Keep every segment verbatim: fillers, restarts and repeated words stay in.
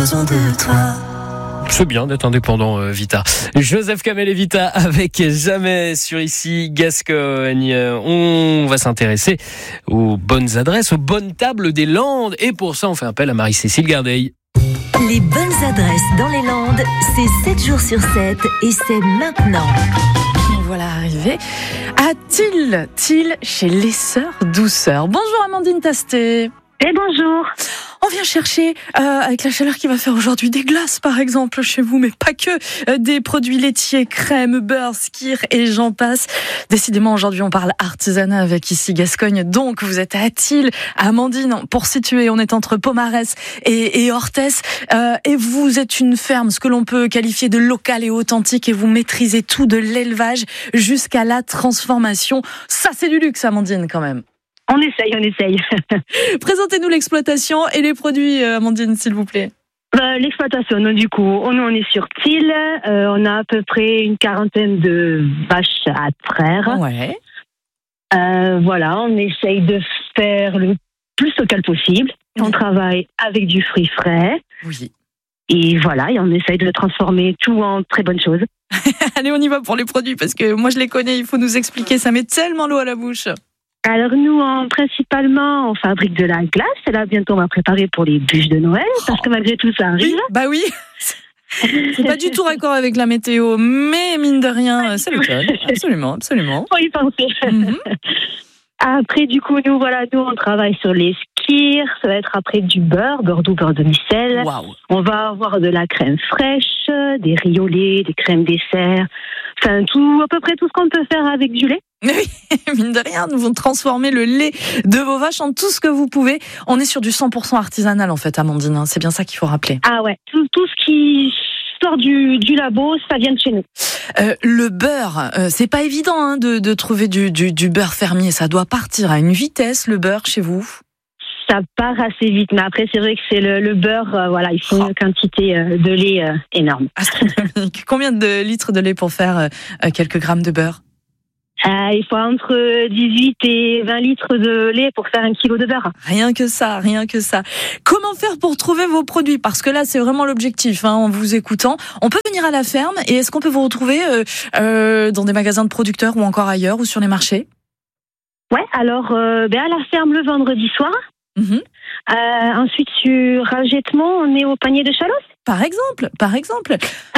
besoin de toi. C'est bien d'être indépendant, euh, Vita. Joseph Kamel et Vita avec Jamais sur Ici Gascogne. On va s'intéresser aux bonnes adresses, aux bonnes tables des Landes. Et pour ça, on fait appel à Marie-Cécile Gardeil. Les bonnes adresses dans les Landes, c'est sept jours sur sept et c'est maintenant. Voilà arrivé à Thiel, Thiel chez les Sœurs Douceur. Bonjour Amandine Tastet. Et bonjour. On vient chercher, euh, avec la chaleur qu'il va faire aujourd'hui, des glaces par exemple chez vous, mais pas que, euh, des produits laitiers, crème, beurre, skyr et j'en passe. Décidément, aujourd'hui, on parle artisanat avec Ici Gascogne. Donc, vous êtes à Thiel, Amandine, pour situer, on est entre Pomarès et, et Orthès. Euh, et vous êtes une ferme, ce que l'on peut qualifier de locale et authentique, et vous maîtrisez tout de l'élevage jusqu'à la transformation. Ça, c'est du luxe, Amandine, quand même. On essaye, on essaye. Présentez-nous l'exploitation et les produits, Amandine, s'il vous plaît. Euh, l'exploitation, nous, du coup, on, on est sur Thiel. Euh, on a à peu près une quarantaine de vaches à traire. Ouais. Euh, voilà, on essaye de faire le plus local possible. On travaille avec du fruit frais. Oui. Et voilà, et on essaye de transformer tout en très bonnes choses. Allez, on y va pour les produits, parce que moi, je les connais, il faut nous expliquer. Ça met tellement l'eau à la bouche. Alors nous, en, principalement, on fabrique de la glace. Et là, bientôt, on va préparer pour les bûches de Noël, parce que malgré tout, ça arrive. Oui, bah oui. C'est pas du tout raccord avec la météo, mais mine de rien, c'est l'automne. Absolument, absolument. Faut y penser. Mm-hmm. Après, du coup, nous, voilà, nous, on travaille sur les skyrs. Ça va être après du beurre, beurre doux, beurre demi-sel. Wow. On va avoir de la crème fraîche, des riz au lait, des crèmes dessert. Enfin, tout, à peu près tout ce qu'on peut faire avec du lait. Oui, mine de rien, nous allons transformer le lait de vos vaches en tout ce que vous pouvez. On est sur du cent pour cent artisanal, en fait, Amandine. C'est bien ça qu'il faut rappeler. Ah ouais, tout, tout ce qui sort du, du labo, ça vient de chez nous. Euh, le beurre, euh, c'est pas évident hein, de, de trouver du, du, du beurre fermier. Ça doit partir à une vitesse, le beurre, chez vous. Ça part assez vite, mais après, c'est vrai que c'est le, le beurre, euh, voilà, il faut oh. une quantité euh, de lait euh, énorme. Astronomique. Combien de litres de lait pour faire euh, quelques grammes de beurre? Euh, il faut entre dix-huit et vingt litres de lait pour faire un kilo de beurre. Rien que ça, rien que ça. Comment faire pour trouver vos produits? Parce que là, c'est vraiment l'objectif, hein, en vous écoutant. On peut venir à la ferme et est-ce qu'on peut vous retrouver euh, euh, dans des magasins de producteurs ou encore ailleurs ou sur les marchés? Ouais, alors euh, ben à la ferme le vendredi soir. Mmh. Euh, ensuite, sur Ragettement, on est au Panier de Chalosse. Par exemple, par exemple.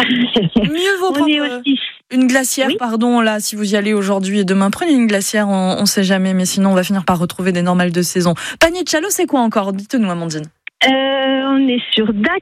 Mieux vaut prendre aussi... une glacière, oui. Pardon, là, si vous y allez aujourd'hui et demain, prenez une glacière, on ne sait jamais, mais sinon, on va finir par retrouver des normales de saison. Panier de Chalosse, c'est quoi encore? Dites-nous, Amandine. Euh, on est sur Dax.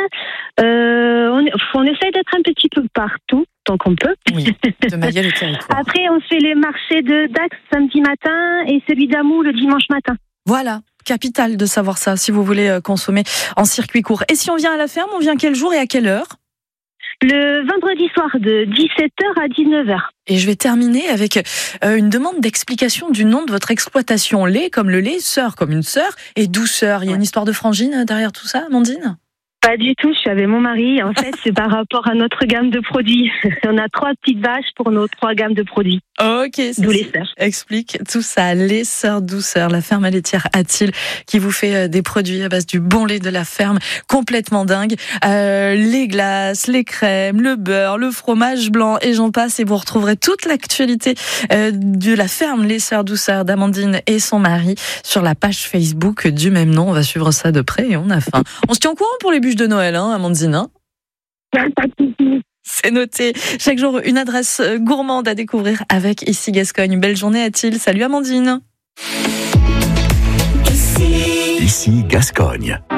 Euh, on, est, on essaye d'être un petit peu partout, tant qu'on peut. Oui, de mailler le territoire. Après, on fait les marchés de Dax samedi matin et celui d'Amou le dimanche matin. Voilà. Capital de savoir ça, si vous voulez consommer en circuit court. Et si on vient à la ferme, on vient quel jour et à quelle heure? Le vendredi soir de dix-sept heures à dix-neuf heures. Et je vais terminer avec euh, une demande d'explication du nom de votre exploitation. Lait comme le lait, sœur comme une sœur et douceur. Il y a ouais. une histoire de frangine derrière tout ça, Amandine? Pas du tout, je suis avec mon mari. En fait, c'est par rapport à notre gamme de produits. On a trois petites vaches pour nos trois gammes de produits. Ok, d'où les sœurs. Explique tout ça. Les Sœurs Douceur, la ferme laitière à Thiel, qui vous fait des produits à base du bon lait de la ferme, complètement dingue. Euh, les glaces, les crèmes, le beurre, le fromage blanc et j'en passe. Et vous retrouverez toute l'actualité euh, de la ferme Les Sœurs Douceur d'Amandine et son mari sur la page Facebook du même nom. On va suivre ça de près et on a faim. On se tient au courant pour les bûches de Noël, hein, Amandine, hein? C'est noté. Chaque jour, une adresse gourmande à découvrir avec Ici Gascogne. Belle journée à Thiel. Salut Amandine. Ici, Ici Gascogne.